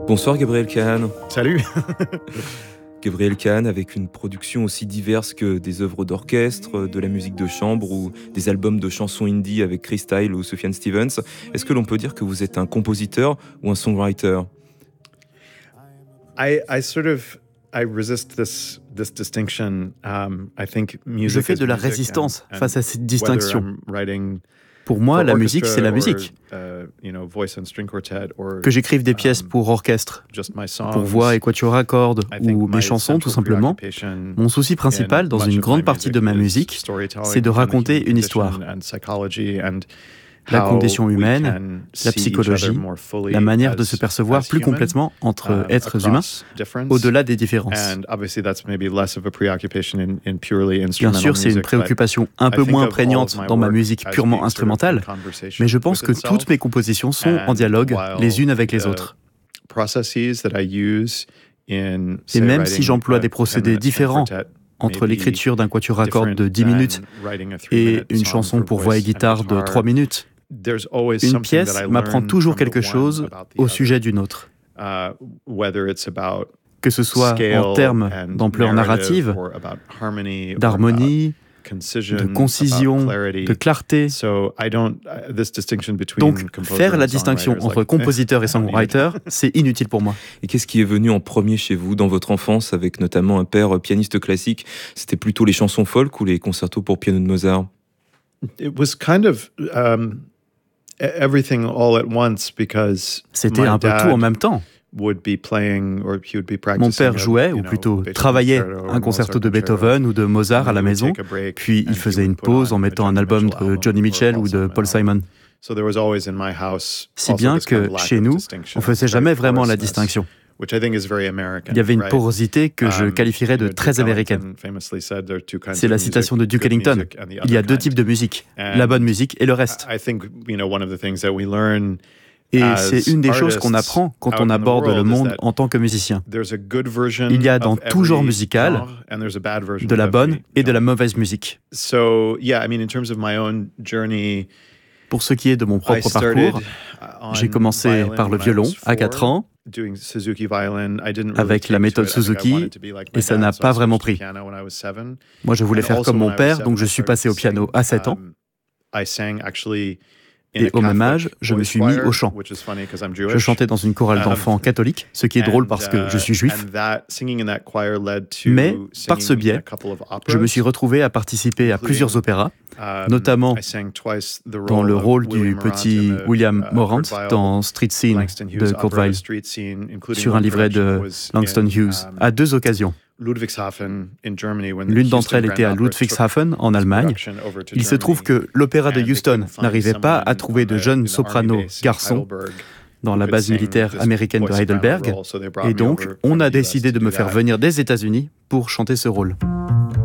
Bonsoir Gabriel Kahn. Salut. Gabriel Kahn avec une production aussi diverse que des œuvres d'orchestre, de la musique de chambre ou des albums de chansons indie avec Chris Style ou Sufjan Stevens. Est-ce que l'on peut dire que vous êtes un compositeur ou un songwriter? I resist this distinction. I think music Je fais de la is music résistance and face à cette whether distinction. I'm writing Pour moi, for la musique, c'est la orchestra musique. or, voice and string quartet or Que j'écrive des pièces pour orchestre, just my songs, pour voix et quatuor à cordes, I think ou my mes chansons tout central simplement, preoccupation mon souci principal in dans much une of grande my partie de ma is musique, storytelling c'est de and the raconter human une condition histoire. and psychology and La how condition we humaine, can la see each other psychologie, more fully la manière de as- se percevoir as plus human, complètement entre êtres humains, across difference. au-delà des différences. And obviously that's maybe less of a preoccupation in purely Bien instrumental sûr, c'est une music, but préoccupation un peu I think moins of all prégnante of my dans ma work musique as purement being sort of instrumentale, in conversation mais je pense with que itself. toutes mes compositions sont en And dialogue while les unes avec les the autres. processes that I use in, Et say, même si writing j'emploie a des 10-minute procédés string différents quartet entre may be l'écriture d'un quatuor à cordes de 10 different minutes than writing a et 3-minute une song chanson for pour voix et voice and guitare de guitar. 3 minutes, There's always une something pièce that I m'apprend learn toujours from the quelque one chose about the au other. sujet d'une autre. Whether it's about Que ce soit scale en termes and d'ampleur narrative, or about harmony or d'harmonie, about concision, de concision, about clarity. de clarté. So I don't this distinction between Donc, composer faire la and distinction songwriter is entre like, compositeur et I don't need it. songwriter, c'est inutile pour moi. Et qu'est-ce qui est venu en premier chez vous dans votre enfance avec notamment un père pianiste classique? C'était plutôt les chansons folk ou les concertos pour piano de Mozart? It was kind of everything all at once because C'était my un peu dad tout en même temps. would be playing or he would be practicing Mon père a, jouait, you ou know, plutôt Beethoven travaillait, concerto or un concerto de Mozart concerto. Beethoven ou de Mozart à la And then he would maison, take a break puis and il he faisait would une put pause on en a mettant un Johnny album Mitchell de album Johnny or Mitchell Paul ou de Paul album. Simon. So there was always in my house Si also bien this kind que of lack chez of nous, distinction, on faisait this jamais very vraiment la porousness, distinction. which I think is very American, Il y avait une right? porosité que je qualifierais de You know, très Duke américaine. Ellington famously said there are two kinds C'est of la music, citation de Duke good Ellington. music and the Il y a other deux kind. types de musique, And la bonne musique et le reste. I think one of the things that we learn Et as c'est une des choses qu'on artists apprend quand out on in the aborde le world is monde that en tant que musicien. there's a good version Il y a dans of tout genre every musical genre, and there's a bad version de la of bonne every et de la genre. mauvaise musique. So yeah, I mean, in terms of my own journey, Pour ce qui est de mon I propre started parcours, on j'ai commencé violin par le when I violon was à 4 4, ans, doing Suzuki violin. I didn't really avec take la to méthode it. I think I Suzuki, wanted to be like my et ça dad, n'a so I pas vraiment switched to pris. piano when I was 7. Moi, je voulais And faire also comme when mon I was père, 7, donc je I suis started passé au to piano sing. à 7 ans. I sang actually in Et a au même Catholic âge, je me voice suis mis choir, au chant. which is funny 'cause I'm Je Jewish. chantais dans une chorale d'enfants catholiques, ce qui est drôle parce que je suis juif. And that singing in that choir led to Mais, par ce singing in biais, a couple of Je me suis operas. retrouvé à participer à plusieurs opéras, notamment I sang twice the dans le of rôle William du Morant petit in the, William Morant Kurt Weill, dans Street Scene Langston Hughes de Kurt opera, Weill, Street Scene, including sur un one livret production de was Langston in, Hughes, à 2 occasions. Ludwigshafen in Germany when the L'une d'entre Houston elles était à Grand Opera took Ludwigshafen, en its Allemagne. production over to Il se trouve Germany, que l'opéra de and they Houston couldn't find n'arrivait pas à someone trouver de on jeunes the sopranos army base in garçons Heidelberg dans who la could base sing militaire this américaine de voice soprano Heidelberg. role, so they brought Et me donc, over on from a the US décidé to de me do faire that. venir des États-Unis pour chanter ce rôle.